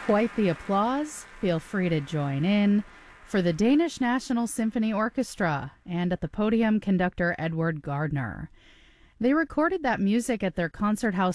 Quite the applause. Feel free to join in. For the Danish National Symphony Orchestra, and at the podium, conductor Edward Gardner. They recorded that music at their Concert House